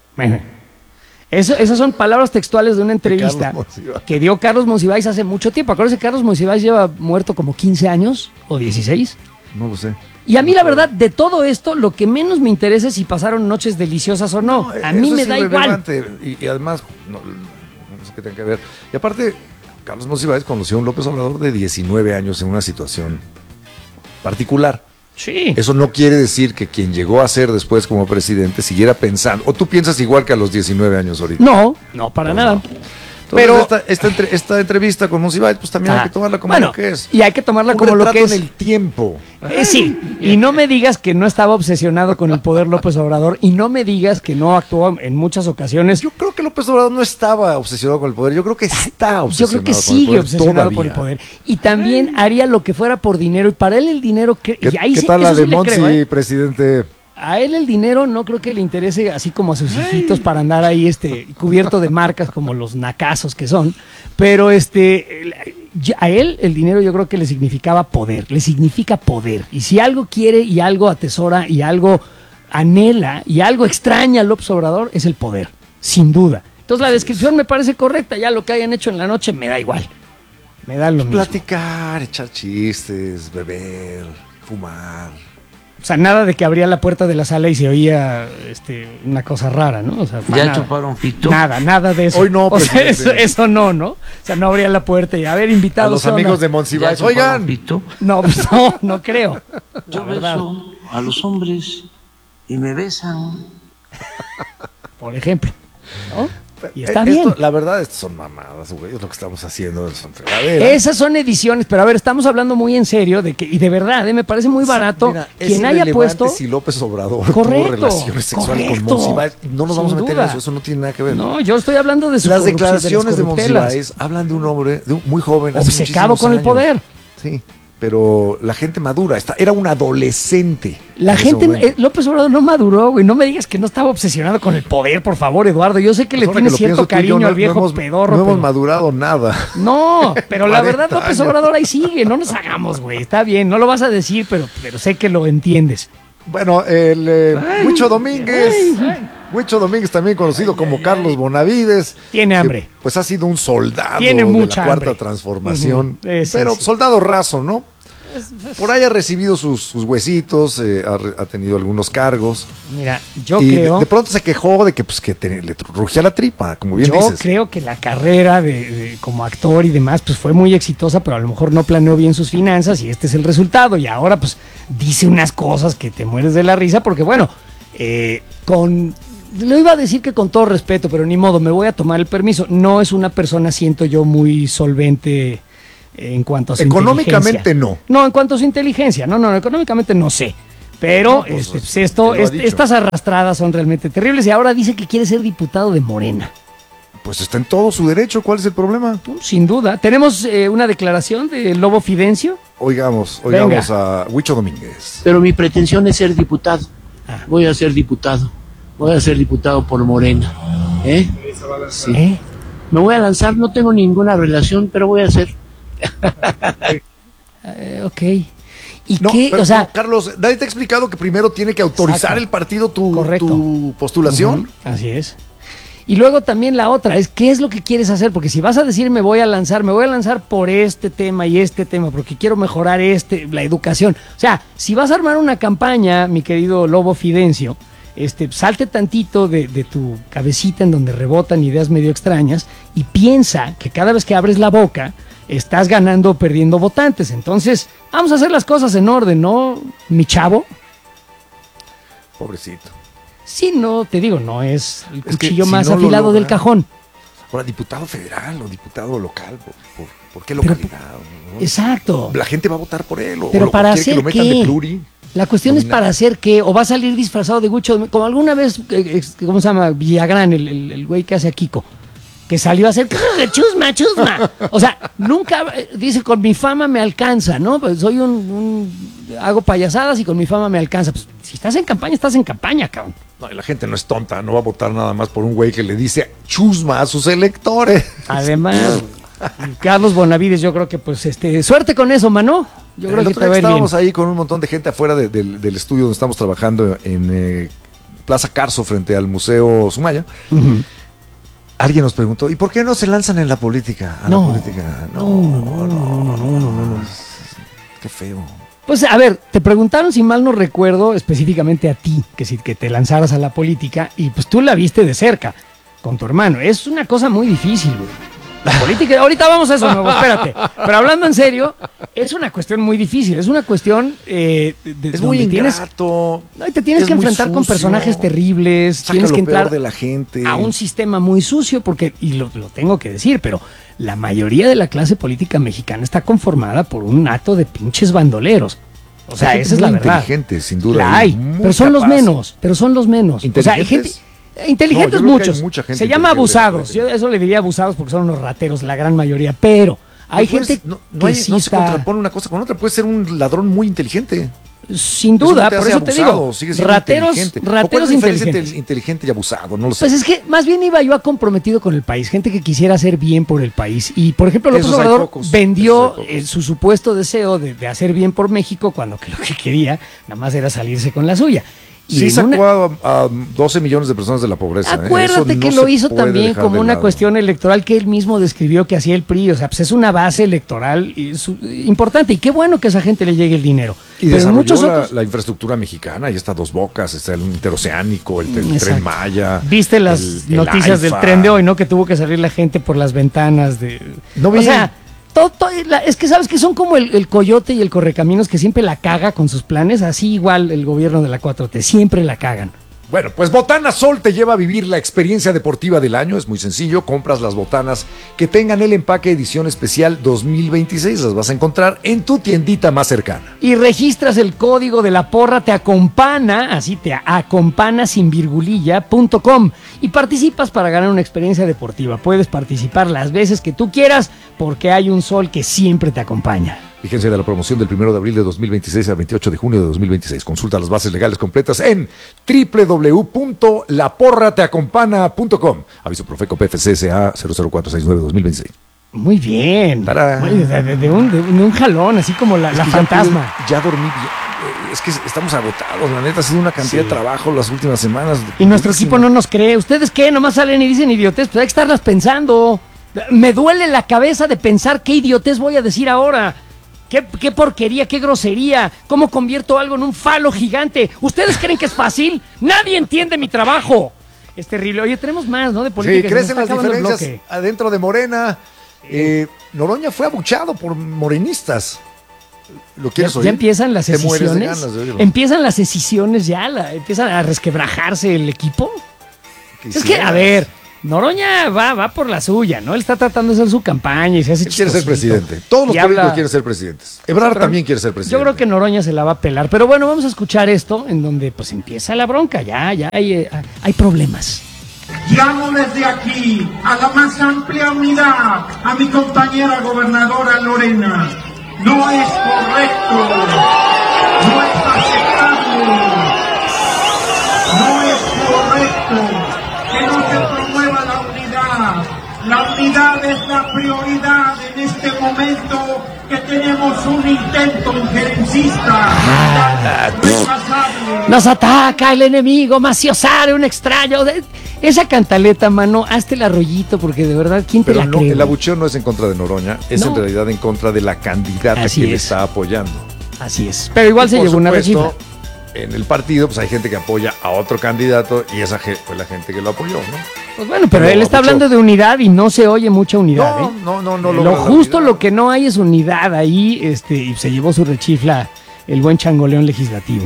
Speaker 1: Eso, esas son palabras textuales de una entrevista que dio Carlos Monsiváis hace mucho tiempo. Acuérdense que Carlos Monsiváis lleva muerto como quince años o dieciséis.
Speaker 2: No lo sé.
Speaker 1: Y a mí la verdad, de todo esto, lo que menos me interesa es si pasaron noches deliciosas o no. no a mí me da igual.
Speaker 2: Y, y además, no, no sé qué tiene que ver. Y aparte... Carlos Monsiváis conoció a un López Obrador de diecinueve años en una situación particular.
Speaker 1: Sí.
Speaker 2: Eso no quiere decir que quien llegó a ser después como presidente siguiera pensando. ¿O tú piensas igual que a los diecinueve años ahorita?
Speaker 1: No, no, para pues nada. No.
Speaker 2: Entonces, pero esta, esta, entre, esta entrevista con Monsiváis, pues también ah, hay que tomarla como
Speaker 1: bueno,
Speaker 2: lo que es.
Speaker 1: Y hay que tomarla como lo que es.
Speaker 2: En el tiempo.
Speaker 1: Eh, sí, y no me digas que no estaba obsesionado con el poder López Obrador, y no me digas que no actuó en muchas ocasiones.
Speaker 2: Yo creo que López Obrador no estaba obsesionado con el poder, yo creo que está obsesionado.
Speaker 1: Yo creo que sigue obsesionado por el poder. Y también haría lo que fuera por dinero, y para él el dinero... Que,
Speaker 2: ¿Qué,
Speaker 1: y ahí
Speaker 2: ¿qué
Speaker 1: sí,
Speaker 2: tal la de
Speaker 1: sí
Speaker 2: Monsi,
Speaker 1: creo, ¿eh?
Speaker 2: presidente?
Speaker 1: A él el dinero no creo que le interese así como a sus hijitos para andar ahí este cubierto de marcas como los nacazos que son, pero este a él el dinero yo creo que le significaba poder, le significa poder, y si algo quiere y algo atesora y algo anhela y algo extraña a López Obrador es el poder, sin duda. Entonces la descripción me parece correcta, ya lo que hayan hecho en la noche me da igual, me da lo mismo.
Speaker 2: Platicar, echar chistes, beber, fumar.
Speaker 1: O sea, nada de que abría la puerta de la sala y se oía este, una cosa rara, ¿no? O sea,
Speaker 4: ya
Speaker 1: nada,
Speaker 4: chuparon pito.
Speaker 1: Nada, nada de eso.
Speaker 2: Hoy no,
Speaker 1: o sea, eso, eso no, ¿no? O sea, no abría la puerta y a ver, invitados.
Speaker 2: A los amigos de Monsiváis, oigan.
Speaker 4: Pito?
Speaker 1: No, pues no, no creo.
Speaker 4: Yo beso a los hombres y me besan.
Speaker 1: Por ejemplo, ¿no? Y está
Speaker 2: Esto,
Speaker 1: bien.
Speaker 2: La verdad, estas son mamadas, güey. Es lo que estamos haciendo. Son fregaderas.
Speaker 1: Esas son ediciones, pero a ver, estamos hablando muy en serio de que, y de verdad, ¿eh? Me parece muy barato.
Speaker 2: Mira,
Speaker 1: quien haya puesto.
Speaker 2: Si López Obrador
Speaker 1: correcto,
Speaker 2: tuvo relaciones sexuales
Speaker 1: correcto,
Speaker 2: con Monsiváis, no nos vamos a meter
Speaker 1: duda.
Speaker 2: en eso. Eso no tiene nada que ver.
Speaker 1: No, yo estoy hablando de su
Speaker 2: Las declaraciones de,
Speaker 1: de
Speaker 2: Monsiváis hablan de un hombre de un, muy joven,
Speaker 1: obcecado con el poder.
Speaker 2: Sí. Pero la gente madura, está, era un adolescente.
Speaker 1: La gente, eh, López Obrador no maduró, güey. No me digas que no estaba obsesionado con el poder, por favor, Eduardo. Yo sé que pues le tiene cierto cariño no, al viejo
Speaker 2: no hemos,
Speaker 1: pedorro.
Speaker 2: No
Speaker 1: pero...
Speaker 2: hemos madurado nada.
Speaker 1: No, pero la verdad, López Obrador ahí sigue. No nos hagamos, güey. Está bien, no lo vas a decir, pero, pero sé que lo entiendes.
Speaker 2: Bueno, el eh, Huicho Domínguez. Ay, ay. Huicho Domínguez, también conocido ay, como ay, Carlos Bonavides.
Speaker 1: Tiene hambre.
Speaker 2: Que, pues ha sido un soldado
Speaker 1: tiene
Speaker 2: de
Speaker 1: mucha
Speaker 2: la Cuarta
Speaker 1: hambre.
Speaker 2: Transformación.
Speaker 1: Uh-huh. Ese,
Speaker 2: pero
Speaker 1: sí.
Speaker 2: soldado raso, ¿no? por ahí ha recibido sus, sus huesitos, eh, ha, ha tenido algunos cargos.
Speaker 1: Mira, yo
Speaker 2: y
Speaker 1: creo...
Speaker 2: De, de pronto se quejó de que, pues, que te, le rugía la tripa, como bien
Speaker 1: yo
Speaker 2: dices.
Speaker 1: creo que la carrera de, de- como actor y demás pues fue muy exitosa, pero a lo mejor no planeó bien sus finanzas y este es el resultado. Y ahora pues dice unas cosas que te mueres de la risa porque bueno, eh, con... Lo iba a decir que con todo respeto, pero ni modo, me voy a tomar el permiso. No es una persona, siento yo, muy solvente en cuanto a su
Speaker 2: Económicamente
Speaker 1: inteligencia.
Speaker 2: no.
Speaker 1: No, en cuanto a su inteligencia. No, no, económicamente no sé. Pero
Speaker 2: No, pues,
Speaker 1: este, pues, esto,
Speaker 2: él lo ha
Speaker 1: este,
Speaker 2: dicho.
Speaker 1: estas arrastradas son realmente terribles y ahora dice que quiere ser diputado de Morena.
Speaker 2: Pues está en todo su derecho, ¿cuál es el problema?
Speaker 1: Sin duda. Tenemos eh, una declaración de Lobo Fidencio.
Speaker 2: Oigamos, oigamos
Speaker 1: Venga.
Speaker 2: a Huicho Domínguez.
Speaker 4: Pero mi pretensión es ser diputado.
Speaker 1: Ah.
Speaker 4: Voy a ser diputado. Voy a ser diputado por Morena. ¿Eh? Sí.
Speaker 1: ¿Eh?
Speaker 4: Me voy a lanzar, no tengo ninguna relación, pero voy a hacer.
Speaker 1: Eh, ok. ¿Y
Speaker 2: No,
Speaker 1: qué?
Speaker 2: pero
Speaker 1: O sea,
Speaker 2: no, Carlos, nadie te ha explicado que primero tiene que autorizar
Speaker 1: Exacto.
Speaker 2: el partido tu,
Speaker 1: Correcto.
Speaker 2: tu postulación.
Speaker 1: ujú, así es. Y luego también la otra es, ¿qué es lo que quieres hacer? Porque si vas a decir me voy a lanzar, me voy a lanzar por este tema y este tema, porque quiero mejorar este, la educación. O sea, si vas a armar una campaña, mi querido Lobo Fidencio, este, salte tantito de, de tu cabecita en donde rebotan ideas medio extrañas y piensa que cada vez que abres la boca estás ganando o perdiendo votantes. Entonces, vamos a hacer las cosas en orden, ¿no, mi chavo?
Speaker 2: Pobrecito.
Speaker 1: Sí, no, te digo, no es el
Speaker 2: Es que
Speaker 1: cuchillo
Speaker 2: si
Speaker 1: más
Speaker 2: no lo
Speaker 1: afilado del
Speaker 2: logra-
Speaker 1: cajón.
Speaker 2: Ahora, diputado federal o diputado local, ¿por, por, por qué
Speaker 1: Pero-
Speaker 2: localidad? ¿no?
Speaker 1: Exacto.
Speaker 2: La gente va a votar por él. O,
Speaker 1: Pero
Speaker 2: o
Speaker 1: para
Speaker 2: quiere que
Speaker 1: hacer
Speaker 2: lo metan
Speaker 1: qué?
Speaker 2: de pluri.
Speaker 1: La cuestión es
Speaker 2: Domina-
Speaker 1: para hacer qué, o va a salir disfrazado de Gucho, como alguna vez, eh, ex- ¿cómo se llama? Villagrán, el, el, el güey que hace a Kiko, que salió a hacer chusma, chusma. O sea, nunca, eh, dice, con mi fama me alcanza, ¿no? Pues soy un, un- hago payasadas y con mi fama me alcanza. Pues si estás en campaña, estás en campaña, cabrón.
Speaker 2: No, y la gente no es tonta, no va a votar nada más por un güey que le dice chusma a sus electores.
Speaker 1: Además, Carlos Bonavides, yo creo que pues este, suerte con eso, mano. Yo creo
Speaker 2: El
Speaker 1: que
Speaker 2: otro
Speaker 1: te va
Speaker 2: día
Speaker 1: a ir bien.
Speaker 2: estábamos ahí con un montón de gente afuera de- del, del estudio donde estamos trabajando en eh, Plaza Carso frente al Museo Sumaya.
Speaker 1: Ujú.
Speaker 2: Alguien nos preguntó, ¿y por qué no se lanzan en la política? A
Speaker 1: No.
Speaker 2: la política. No,
Speaker 1: No,
Speaker 2: no, no, no, no, no. Qué feo.
Speaker 1: Pues a ver, te preguntaron, si mal no recuerdo, específicamente a ti, que si que te lanzaras a la política y pues tú la viste de cerca con tu hermano. Es una cosa muy difícil, güey. La política, ahorita vamos a eso, nuevo, espérate. Pero hablando en serio, es una cuestión muy difícil, es una cuestión eh, de, de
Speaker 2: Es muy
Speaker 1: donde tienes,
Speaker 2: ingrato.
Speaker 1: no, y te tienes
Speaker 2: es
Speaker 1: que
Speaker 2: muy
Speaker 1: enfrentar con
Speaker 2: sucio,
Speaker 1: personajes terribles,
Speaker 2: saca
Speaker 1: tienes
Speaker 2: lo
Speaker 1: que entrar
Speaker 2: peor de la gente.
Speaker 1: a un sistema muy sucio, porque, y lo, lo tengo que decir, pero la mayoría de la clase política mexicana está conformada por un hato de pinches bandoleros. O sea,
Speaker 2: Hay gente
Speaker 1: esa es la
Speaker 2: muy
Speaker 1: verdad.
Speaker 2: inteligente, sin duda.
Speaker 1: La hay,
Speaker 2: y muy
Speaker 1: pero son los
Speaker 2: capaz.
Speaker 1: menos, pero son los menos. O sea, hay gente
Speaker 2: ¿Inteligentes?
Speaker 1: inteligentes
Speaker 2: No, yo creo que hay
Speaker 1: muchos.
Speaker 2: mucha gente
Speaker 1: Se llama
Speaker 2: inteligente.
Speaker 1: abusados. Yo eso le diría abusados porque son unos rateros, la gran mayoría. Pero hay
Speaker 2: No puedes-
Speaker 1: gente
Speaker 2: no, no
Speaker 1: que
Speaker 2: hay-
Speaker 1: sí
Speaker 2: no se
Speaker 1: está,
Speaker 2: contrapone una cosa con otra. Puede ser un ladrón muy inteligente.
Speaker 1: sin
Speaker 2: Eso
Speaker 1: duda,
Speaker 2: no te
Speaker 1: por
Speaker 2: hace
Speaker 1: eso te
Speaker 2: abusado,
Speaker 1: digo,
Speaker 2: sigue siendo
Speaker 1: rateros,
Speaker 2: inteligente. ¿O cuál
Speaker 1: rateros
Speaker 2: es la diferencia
Speaker 1: inteligentes.
Speaker 2: entre inteligente y abusado? No lo sé.
Speaker 1: Pues es que más bien iba yo a comprometido con el país, gente que quisiera hacer bien por el país. Y por ejemplo, López
Speaker 2: Esos hay
Speaker 1: Obrador
Speaker 2: pocos,
Speaker 1: vendió
Speaker 2: esos hay pocos.
Speaker 1: eh, su supuesto deseo de, de hacer bien por México cuando que lo que quería nada más era salirse con la suya. Y
Speaker 2: Sí
Speaker 1: en
Speaker 2: sacó
Speaker 1: una-
Speaker 2: a, a doce millones de personas de la pobreza. ¿eh?
Speaker 1: Acuérdate
Speaker 2: Eso
Speaker 1: que
Speaker 2: no
Speaker 1: lo
Speaker 2: se
Speaker 1: hizo
Speaker 2: puede
Speaker 1: también
Speaker 2: dejar
Speaker 1: como
Speaker 2: de
Speaker 1: una
Speaker 2: lado.
Speaker 1: cuestión electoral que él mismo describió que hacía el P R I. O sea, pues es una base electoral y su- importante. Y qué bueno que a esa gente le llegue el dinero.
Speaker 2: Y
Speaker 1: Pero
Speaker 2: desarrolló
Speaker 1: muchos
Speaker 2: la,
Speaker 1: otros...
Speaker 2: la infraestructura mexicana, y está Dos Bocas, está el interoceánico, el, el
Speaker 1: Exacto.
Speaker 2: Tren Maya.
Speaker 1: Viste las
Speaker 2: el- el
Speaker 1: noticias del
Speaker 2: AIFA.
Speaker 1: tren de hoy, ¿no? Que tuvo que salir la gente por las ventanas de...
Speaker 2: No vi.
Speaker 1: O sea, todo, todo- la- es que sabes que son como el, el coyote y el correcaminos que siempre la caga con sus planes. Así igual el gobierno de la cuatro T, siempre la cagan.
Speaker 2: Bueno, pues Botana Sol te lleva a vivir la experiencia deportiva del año. Es muy sencillo, compras las botanas que tengan el empaque edición especial dos mil veintiséis. Las vas a encontrar en tu tiendita más cercana.
Speaker 1: Y registras el código de la porra, te acompaña, así te acompaña sin virgulilla punto com y participas para ganar una experiencia deportiva. Puedes participar las veces que tú quieras porque hay un sol que siempre te acompaña.
Speaker 2: Vigencia de la promoción del primero de abril de dos mil veintiséis al veintiocho de junio de dos mil veintiséis. Consulta las bases legales completas en doble u doble u doble u punto la porra te acompaña punto com. Aviso Profeco P F C S A cero cero cuatro seis nueve dos mil veintiséis.
Speaker 1: Muy bien.
Speaker 2: Tarán.
Speaker 1: Muy- de, de- de un, de un- de un jalón, así como la,
Speaker 2: Es
Speaker 1: la
Speaker 2: que ya
Speaker 1: fantasma.
Speaker 2: pude- Ya, dormí bien. Eh, Es que estamos agotados. La neta ha sido una cantidad
Speaker 1: Sí.
Speaker 2: de trabajo las últimas semanas.
Speaker 1: Y nuestro
Speaker 2: Durísimo.
Speaker 1: equipo no nos cree. ¿Ustedes qué? Nomás salen y dicen idiotes. Pues hay que estarlas pensando. Me duele la cabeza de pensar qué idiotez voy a decir ahora. ¿Qué, qué porquería, qué grosería? ¿Cómo convierto algo en un falo gigante? ¿Ustedes creen que es fácil? Nadie entiende mi trabajo. Es terrible. Oye, tenemos más, ¿no? De política.
Speaker 2: Sí, crecen las diferencias adentro de Morena. Eh, Noroña fue abuchado por morenistas. ¿Lo quieres
Speaker 1: ya,
Speaker 2: oír?
Speaker 1: ya empiezan las
Speaker 2: Te mueres de
Speaker 1: decisiones.
Speaker 2: ganas de oírlo.
Speaker 1: Empiezan las decisiones ya, la, empiezan a resquebrajarse el equipo.
Speaker 2: Quisieras.
Speaker 1: Es que, a ver, Noroña va, va por la suya, ¿no? Él está tratando de hacer su campaña y se hace
Speaker 2: Él quiere ser
Speaker 1: chistosito.
Speaker 2: presidente. Todos los
Speaker 1: Y
Speaker 2: políticos
Speaker 1: habla-
Speaker 2: quieren ser presidentes. Ebrard
Speaker 1: Pero
Speaker 2: también quiere ser presidente.
Speaker 1: Yo creo que Noroña se la va a pelar. Pero bueno, vamos a escuchar esto en donde pues empieza la bronca. Ya, ya hay, eh, hay problemas.
Speaker 6: Llamo desde aquí a la más amplia unidad a mi compañera gobernadora Lorena. No es correcto, no es aceptable, no es correcto que no se promueva la unidad. La unidad es la prioridad en este momento que tenemos un intento injerencista. Irresponsable.
Speaker 1: Nos ataca el enemigo, Maciosare, un extraño. Esa cantaleta, mano, hazte el arrollito porque de verdad, ¿quién te
Speaker 2: Pero
Speaker 1: la
Speaker 2: no,
Speaker 1: cree?
Speaker 2: el abucheo no es en contra de Noroña, es
Speaker 1: No.
Speaker 2: en realidad en contra de la candidata
Speaker 1: Así
Speaker 2: que le
Speaker 1: es.
Speaker 2: está apoyando.
Speaker 1: Así es. Pero igual
Speaker 2: Y
Speaker 1: se
Speaker 2: por
Speaker 1: llevó una
Speaker 2: supuesto,
Speaker 1: rechifla.
Speaker 2: en el partido, pues hay gente que apoya a otro candidato y esa ge- fue la gente que lo apoyó, ¿no?
Speaker 1: Pues bueno, pero
Speaker 2: Lo
Speaker 1: él está
Speaker 2: abucheó.
Speaker 1: hablando de unidad y no se oye mucha unidad.
Speaker 2: No,
Speaker 1: ¿eh?
Speaker 2: no, no, no
Speaker 1: Lo
Speaker 2: logra la
Speaker 1: justo
Speaker 2: unidad.
Speaker 1: lo que no hay es unidad ahí, este, y se llevó su rechifla el buen changoleón legislativo.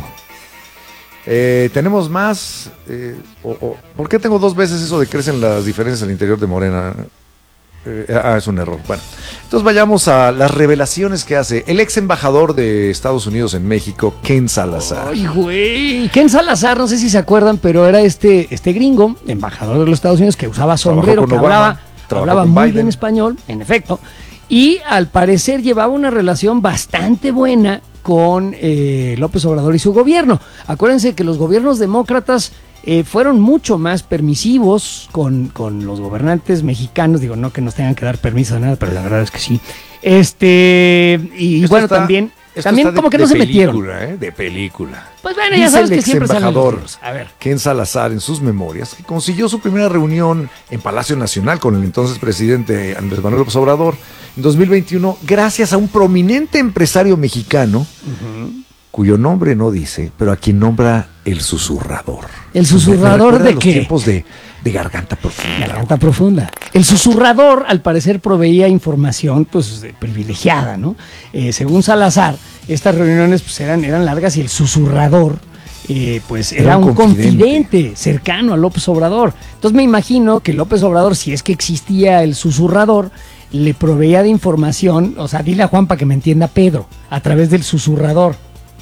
Speaker 2: Eh, tenemos más. Eh, o- o- ¿Por qué tengo dos veces eso de crecen las diferencias al interior de Morena? Eh, ah, es un error. Bueno, entonces vayamos a las revelaciones que hace el ex embajador de Estados Unidos en México, Ken Salazar.
Speaker 1: Ay, güey. Ken Salazar, no sé si se acuerdan, pero era este, este gringo, embajador de los Estados Unidos, que usaba sombrero,
Speaker 2: con
Speaker 1: que
Speaker 2: Obama,
Speaker 1: hablaba,
Speaker 2: trabajó
Speaker 1: hablaba
Speaker 2: con
Speaker 1: muy
Speaker 2: Biden.
Speaker 1: bien español, en efecto, y al parecer llevaba una relación bastante buena con eh, López Obrador y su gobierno. Acuérdense que los gobiernos demócratas eh, fueron mucho más permisivos con, con los gobernantes mexicanos. Digo, no que nos tengan que dar permiso de nada, pero la verdad es que sí. Este, y
Speaker 2: Esto
Speaker 1: bueno,
Speaker 2: está-
Speaker 1: también,
Speaker 2: esto
Speaker 1: también
Speaker 2: está de-
Speaker 1: como que
Speaker 2: de
Speaker 1: no se metieron.
Speaker 2: película, ¿eh? De película.
Speaker 1: Pues bueno, ya
Speaker 2: Dice
Speaker 1: sabes
Speaker 2: el
Speaker 1: que siempre salen los
Speaker 2: exembajador
Speaker 1: libros. A ver.
Speaker 2: Ken Salazar en sus memorias que consiguió su primera reunión en Palacio Nacional con el entonces presidente Andrés Manuel López Obrador en dos mil veintiuno gracias a un prominente empresario mexicano cuyo nombre no dice, pero a quien nombra el susurrador.
Speaker 1: ¿El susurrador
Speaker 2: Me recuerda
Speaker 1: de
Speaker 2: los
Speaker 1: qué?
Speaker 2: tiempos de, de garganta profunda.
Speaker 1: Garganta profunda. El susurrador, al parecer, proveía información pues eh, privilegiada, ¿no? Eh, según Salazar, estas reuniones pues, eran, eran largas y el susurrador eh, pues era,
Speaker 2: Era un
Speaker 1: un
Speaker 2: confidente.
Speaker 1: confidente cercano a López Obrador. Entonces me imagino que López Obrador, si es que existía el susurrador, le proveía de información, o sea, dile a Juan para que me entienda Pedro, a través del susurrador.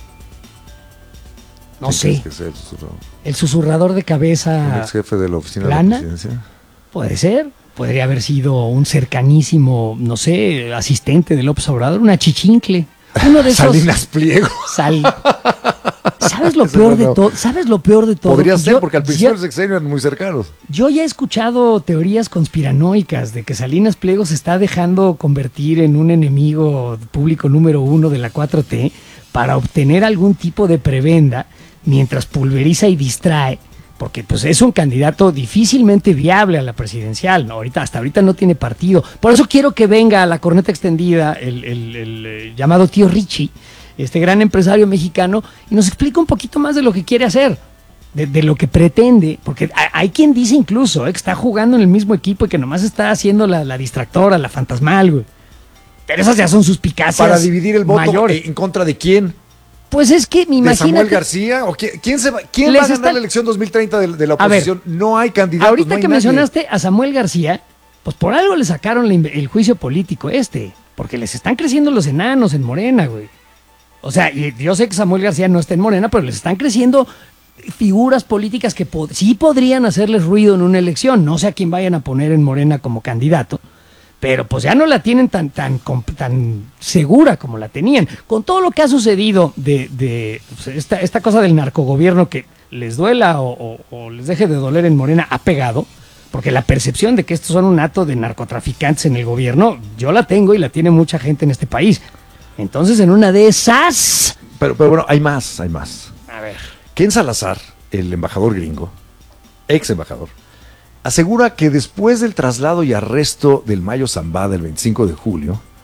Speaker 1: No
Speaker 2: ¿Quién
Speaker 1: sé,
Speaker 2: crees que sea el susurrador?
Speaker 1: el susurrador de cabeza...
Speaker 2: ¿El ex jefe de la oficina
Speaker 1: ¿Plana?
Speaker 2: de la presidencia?
Speaker 1: Puede ser. Podría haber sido un cercanísimo, no sé, asistente de López Obrador, una chichincle. Uno de esos.
Speaker 2: Salinas Pliego.
Speaker 1: Sal- ¿Sabes lo
Speaker 2: Ese
Speaker 1: peor
Speaker 2: no,
Speaker 1: de
Speaker 2: no.
Speaker 1: todo? ¿Sabes lo peor de todo?
Speaker 2: Podría
Speaker 1: Que
Speaker 2: ser,
Speaker 1: yo-
Speaker 2: porque al principio
Speaker 1: yo-
Speaker 2: del sexenio eran muy cercanos.
Speaker 1: Yo ya he escuchado teorías conspiranoicas de que Salinas Pliego se está dejando convertir en un enemigo público número uno de la cuatro T para obtener algún tipo de prebenda mientras pulveriza y distrae, porque pues es un candidato difícilmente viable a la presidencial, ¿no? Ahorita, hasta ahorita no tiene partido. Por eso quiero que venga a la corneta extendida el, el- el, eh, llamado tío Richie, este gran empresario mexicano, y nos explica un poquito más de lo que quiere hacer. De, de lo que pretende, porque hay, hay quien dice incluso eh, que está jugando en el mismo equipo y que nomás está haciendo la, la distractora, la fantasmal, güey. Pero esas ya son suspicacias
Speaker 2: Para dividir el voto,
Speaker 1: mayores.
Speaker 2: ¿en contra de quién?
Speaker 1: Pues es que me
Speaker 2: ¿De
Speaker 1: imagino
Speaker 2: Samuel
Speaker 1: que
Speaker 2: García? ¿O quién, quién, se va, quién
Speaker 1: Les
Speaker 2: va a ganar
Speaker 1: están-
Speaker 2: la elección dos mil treinta de, de la
Speaker 1: A ver,
Speaker 2: oposición? No hay candidatos,
Speaker 1: ahorita
Speaker 2: no hay
Speaker 1: que
Speaker 2: nadie.
Speaker 1: mencionaste a Samuel García, pues por algo le sacaron la inve- el juicio político este, porque les están creciendo los enanos en Morena, güey. O sea, y yo sé que Samuel García no está en Morena, pero les están creciendo figuras políticas que pod- sí podrían hacerles ruido en una elección. No sé a quién vayan a poner en Morena como candidato, pero pues ya no la tienen tan, tan, com- tan segura como la tenían. Con todo lo que ha sucedido de, de pues, esta, esta cosa del narcogobierno que les duela o, o- o les deje de doler en Morena, ha pegado, porque la percepción de que estos son un acto de narcotraficantes en el gobierno, yo la tengo y la tiene mucha gente en este país. Entonces, en una de esas...
Speaker 2: Pero, pero bueno, hay más, hay más.
Speaker 1: A ver.
Speaker 2: Ken Salazar, el embajador gringo, ex embajador, asegura que después del traslado y arresto del Mayo Zambada el veinticinco de julio,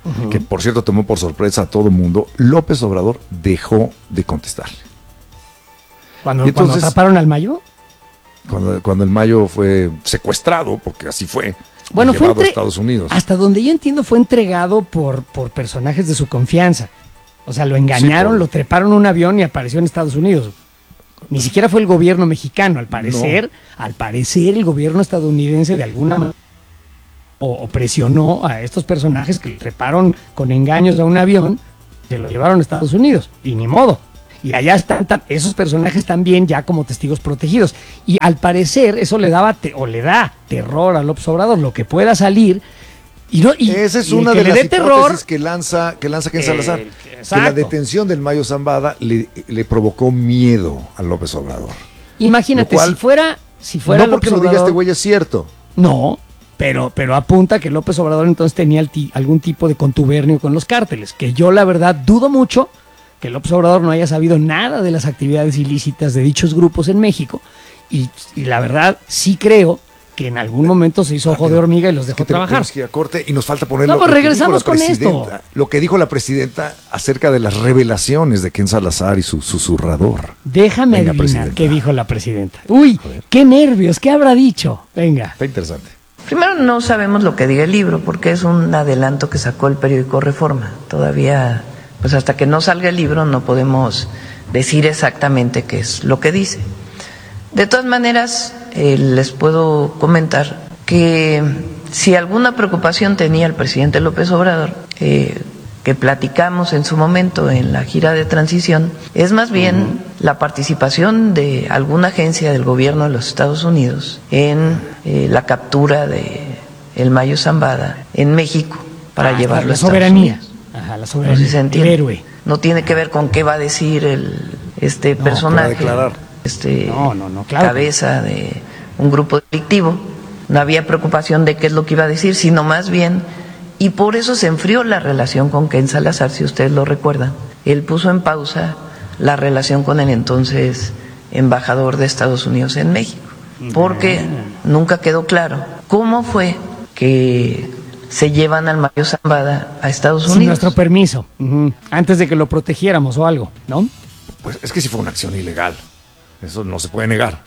Speaker 2: uh-huh. que por cierto tomó por sorpresa a todo mundo, López Obrador dejó de contestar.
Speaker 1: ¿Cuando,
Speaker 2: y entonces,
Speaker 1: ¿cuando atraparon al Mayo?
Speaker 2: Cuando, cuando el Mayo fue secuestrado, porque así fue,
Speaker 1: bueno,
Speaker 2: llevado
Speaker 1: fue entre,
Speaker 2: a Estados Unidos.
Speaker 1: Hasta donde yo entiendo fue entregado por, por personajes de su confianza. O sea, lo engañaron, sí, por... lo treparon a un avión y apareció en Estados Unidos. Ni siquiera fue el gobierno mexicano, al parecer, no. al parecer el gobierno estadounidense de alguna manera o, o presionó a estos personajes que treparon con engaños a un avión, se lo llevaron a Estados Unidos, y ni modo. Y allá están tan, esos personajes también ya como testigos protegidos. Y al parecer eso le daba te, o le da terror a López Obrador, lo que pueda salir. Y no, y,
Speaker 2: Esa es
Speaker 1: y
Speaker 2: una
Speaker 1: de
Speaker 2: las hipótesis
Speaker 1: terror,
Speaker 2: que lanza, que lanza Ken
Speaker 1: eh,
Speaker 2: Salazar.
Speaker 1: exacto.
Speaker 2: Que la detención del Mayo Zambada le, le provocó miedo a López Obrador.
Speaker 1: Imagínate, cual, si fuera, si fuera
Speaker 2: no porque
Speaker 1: López
Speaker 2: lo diga
Speaker 1: Obrador,
Speaker 2: este güey es cierto.
Speaker 1: No, pero, pero apunta que López Obrador entonces tenía el ti, algún tipo de contubernio con los cárteles, que yo la verdad dudo mucho que López Obrador no haya sabido nada de las actividades ilícitas de dichos grupos en México, y, y la verdad sí creo que en algún momento se hizo ojo de hormiga y los dejó trabajar.
Speaker 2: Que ir a corte y nos falta poner
Speaker 1: no,
Speaker 2: lo,
Speaker 1: pues
Speaker 2: lo
Speaker 1: regresamos con esto.
Speaker 2: Lo que dijo la presidenta acerca de las revelaciones de Ken Salazar y su susurrador.
Speaker 1: Déjame Venga, adivinar presidenta. qué dijo la presidenta. Uy, qué nervios, qué habrá dicho. Venga.
Speaker 2: Está interesante.
Speaker 3: Primero, no sabemos lo que diga el libro, porque es un adelanto que sacó el periódico Reforma. Todavía, pues hasta que no salga el libro no podemos decir exactamente qué es lo que dice. De todas maneras, eh, les puedo comentar que si alguna preocupación tenía el presidente López Obrador, eh, que platicamos en su momento en la gira de transición, es más bien uh-huh. la participación de alguna agencia del gobierno de los Estados Unidos en eh, la captura de el Mayo Zambada en México para ah, llevarlo
Speaker 1: la
Speaker 3: a Estados
Speaker 1: soberanía.
Speaker 3: Unidos.
Speaker 1: Ajá, la soberanía.
Speaker 3: No sé si se entiende.
Speaker 1: El héroe.
Speaker 3: No tiene que ver con qué va a decir el este
Speaker 1: no,
Speaker 3: personaje.
Speaker 2: Declarar.
Speaker 3: Este,
Speaker 1: no, no, no, claro.
Speaker 3: cabeza de un grupo delictivo. No había preocupación de qué es lo que iba a decir, sino más bien, y por eso se enfrió la relación con Ken Salazar, si ustedes lo recuerdan. Él puso en pausa la relación con el entonces embajador de Estados Unidos en México, porque nunca quedó claro cómo fue que se llevan al Mayo Zambada a Estados Unidos.
Speaker 1: Sin nuestro permiso, uh-huh. antes de que lo protegiéramos o algo, ¿no?
Speaker 2: Pues es que sí fue una acción ilegal. Eso no se puede negar.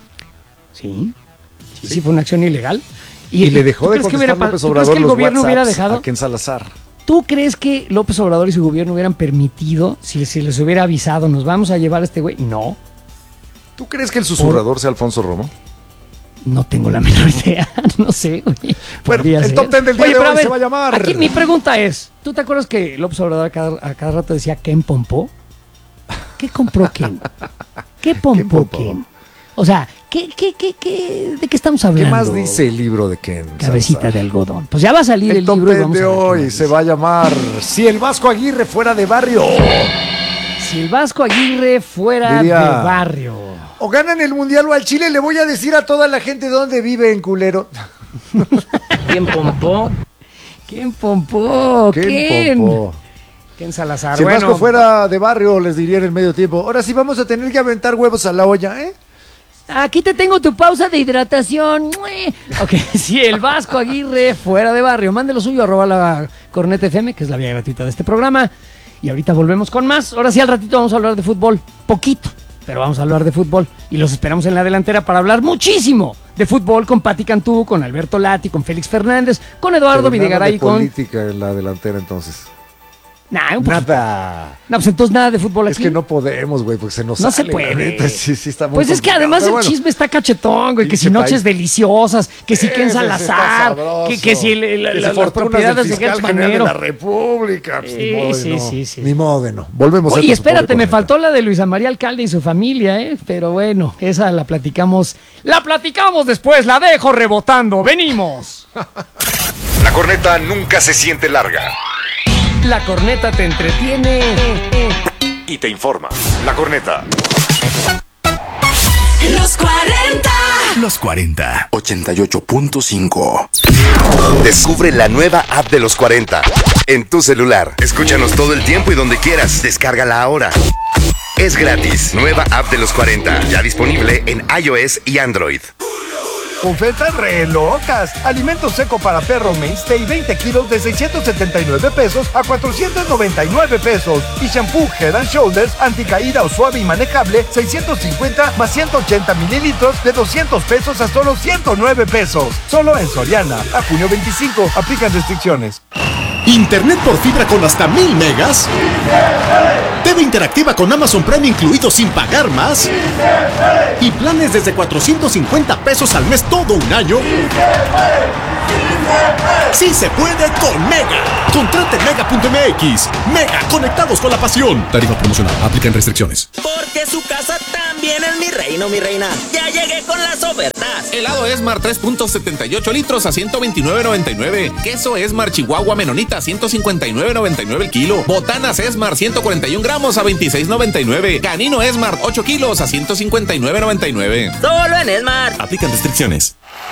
Speaker 1: Sí, sí, sí fue una acción ilegal.
Speaker 2: Y, y le dejó de contestar hubiera, López Obrador
Speaker 1: ¿tú crees que el
Speaker 2: los
Speaker 1: gobierno hubiera dejado?
Speaker 2: A Ken Salazar.
Speaker 1: ¿Tú crees que López Obrador y su gobierno hubieran permitido, si, si les hubiera avisado, nos vamos a llevar a este güey? No.
Speaker 2: ¿Tú crees que el susurrador Por... sea Alfonso Romo?
Speaker 1: No tengo la menor idea, no sé, güey.
Speaker 2: Bueno, el ser. top ten del día Oye, de hoy ver, se va a llamar.
Speaker 1: Aquí mi pregunta es, ¿tú te acuerdas que López Obrador a cada, a cada rato decía Ken Pompó? ¿Qué compró Ken? ¿Qué pompó Ken? O sea, ¿qué, qué, qué, qué, ¿de qué estamos hablando?
Speaker 2: ¿Qué más dice el libro de Ken?
Speaker 1: Cabecita
Speaker 2: Salazar?
Speaker 1: de algodón. Pues ya va a salir el,
Speaker 2: el top
Speaker 1: libro.
Speaker 2: El
Speaker 1: y vamos
Speaker 2: de
Speaker 1: a
Speaker 2: hoy se va a llamar Si el Vasco Aguirre fuera de barrio.
Speaker 1: Si el Vasco Aguirre fuera Diría, de barrio.
Speaker 2: O ganan el Mundial o al Chile, le voy a decir a toda la gente dónde vive en culero.
Speaker 1: ¿Quién pompó? ¿Quién pompó?
Speaker 2: ¿Quién
Speaker 1: ¿Quién?
Speaker 2: pompó?
Speaker 1: Ken Salazar.
Speaker 2: Si el
Speaker 1: bueno,
Speaker 2: Vasco fuera de barrio, les diría en el medio tiempo. Ahora sí vamos a tener que aventar huevos a la olla, ¿eh?
Speaker 1: Aquí te tengo tu pausa de hidratación. Ok, si el Vasco Aguirre fuera de barrio, mande lo suyo, arroba la Corneta F M, que es la vía gratuita de este programa. Y ahorita volvemos con más. Ahora sí, al ratito vamos a hablar de fútbol. Poquito, pero vamos a hablar de fútbol. Y los esperamos en la delantera para hablar muchísimo de fútbol con Pati Cantú, con Alberto Lati, con Félix Fernández, con Eduardo Videgaray. Con
Speaker 2: política en la delantera, entonces.
Speaker 1: Nah, pues,
Speaker 2: nada.
Speaker 1: No, pues entonces nada de fútbol aquí.
Speaker 2: Es que no podemos, güey, porque se nos
Speaker 1: no
Speaker 2: sale.
Speaker 1: No se puede.
Speaker 2: Sí, sí está muy
Speaker 1: pues es que además el
Speaker 2: bueno,
Speaker 1: chisme está cachetón, güey, que si noches país. deliciosas, que si Ken Salazar, que, que si el, el,
Speaker 2: que
Speaker 1: la, las propiedades de Gertz Manero.
Speaker 2: de la República. Pues,
Speaker 1: sí,
Speaker 2: ni
Speaker 1: sí,
Speaker 2: no.
Speaker 1: sí, sí.
Speaker 2: Ni modo de no. Volvemos
Speaker 1: Oye,
Speaker 2: a
Speaker 1: espérate, me faltó la de Luisa María Alcalde y su familia, ¿eh? Pero bueno, esa la platicamos. La platicamos después, la dejo rebotando. ¡Venimos!
Speaker 7: La corneta nunca se siente larga.
Speaker 1: La corneta te entretiene
Speaker 7: y te informa. La corneta.
Speaker 8: Los cuarenta.
Speaker 7: Los cuarenta. ochenta y ocho punto cinco. Descubre la nueva app de los cuarenta en tu celular. Escúchanos todo el tiempo y donde quieras. Descárgala ahora. Es gratis. Nueva app de los cuarenta. Ya disponible en iOS y Android.
Speaker 8: Ofertas re locas. Alimento seco para perro Mainstay veinte kilos de seiscientos setenta y nueve pesos a cuatrocientos noventa y nueve pesos. Y shampoo Head and Shoulders anticaída o suave y manejable seiscientos cincuenta más ciento ochenta mililitros de doscientos pesos a solo ciento nueve pesos. Solo en Soriana. A junio veinticinco. Aplican restricciones.
Speaker 9: ¿Internet por fibra con hasta mil megas? ¿T V interactiva con Amazon Prime incluido sin pagar más? ¿Y planes desde cuatrocientos cincuenta pesos al mes todo un año? ¡Sí se puede con Mega! Contrate Mega punto M X. Mega, conectados con la pasión. Tarifa promocional, aplican restricciones.
Speaker 10: Porque su casa también es mi reino, mi reina. Ya llegué con las ofertas.
Speaker 11: Helado Esmar tres punto setenta y ocho litros a ciento veintinueve noventa y nueve. Queso Esmar Chihuahua Menonita a ciento cincuenta y nueve noventa y nueve el kilo. Botanas Esmar ciento cuarenta y un gramos a veintiséis noventa y nueve. Canino Esmar ocho kilos a ciento cincuenta y nueve noventa y nueve.
Speaker 10: Solo en Esmar.
Speaker 11: Aplican restricciones.